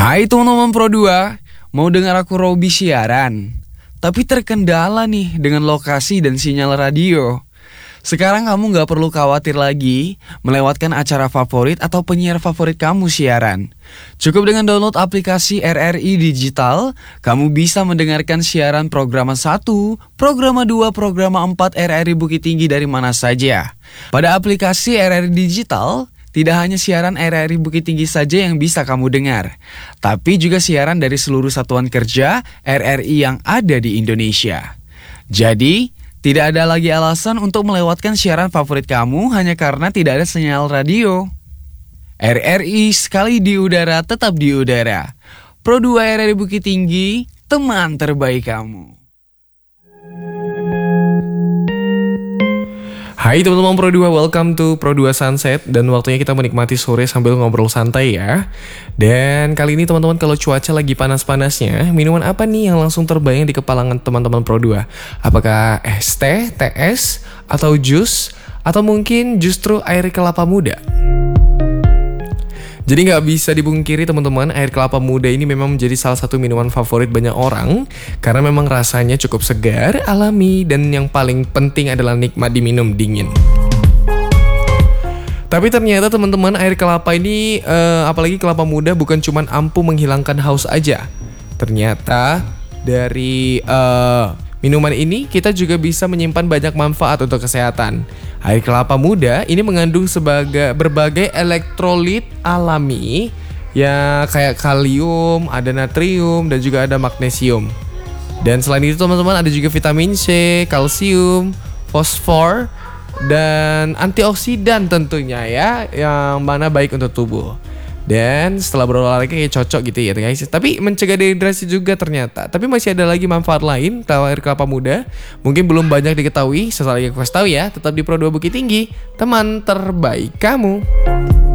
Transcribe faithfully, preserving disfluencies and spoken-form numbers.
Hai teman-teman Pro dua, mau dengar aku Robby siaran? Tapi terkendala nih dengan lokasi dan sinyal radio. Sekarang kamu gak perlu khawatir lagi melewatkan acara favorit atau penyiar favorit kamu siaran. Cukup dengan download aplikasi R R I Digital, kamu bisa mendengarkan siaran Programa satu, Programa dua, Programa empat R R I Bukit Tinggi dari mana saja. Pada aplikasi R R I Digital, tidak hanya siaran R R I Bukit Tinggi saja yang bisa kamu dengar, tapi juga siaran dari seluruh satuan kerja R R I yang ada di Indonesia. Jadi, tidak ada lagi alasan untuk melewatkan siaran favorit kamu hanya karena tidak ada sinyal radio. R R I sekali di udara tetap di udara. Pro dua R R I Bukit Tinggi, teman terbaik kamu. Hai teman-teman Pro dua, welcome to Pro dua Sunset. Dan waktunya kita menikmati sore sambil ngobrol santai ya. Dan kali ini teman-teman, kalau cuaca lagi panas-panasnya, minuman apa nih yang langsung terbayang di kepala teman-teman Pro dua? Apakah es teh, teh es, atau jus, atau mungkin justru air kelapa muda? Jadi nggak bisa dibungkiri teman-teman, air kelapa muda ini memang menjadi salah satu minuman favorit banyak orang karena memang rasanya cukup segar, alami, dan yang paling penting adalah nikmat diminum dingin. Tapi ternyata teman-teman, air kelapa ini, uh, apalagi kelapa muda, bukan cuma ampuh menghilangkan haus aja. Ternyata dari uh, minuman ini kita juga bisa menyimpan banyak manfaat untuk kesehatan. Air kelapa muda ini mengandung sebagai berbagai elektrolit alami ya, kayak kalium, ada natrium, dan juga ada magnesium. Dan selain itu teman-teman, ada juga vitamin C, kalsium, fosfor, dan antioksidan tentunya ya, yang mana baik untuk tubuh. Dan setelah berolahraga kayak cocok gitu ya guys. Tapi mencegah dehidrasi juga ternyata. Tapi masih ada lagi manfaat lain tahu air kelapa muda. Mungkin belum banyak diketahui. Setelah lagi aku kasih tahu ya. Tetap di Pro dua Bukit Tinggi, teman terbaik kamu.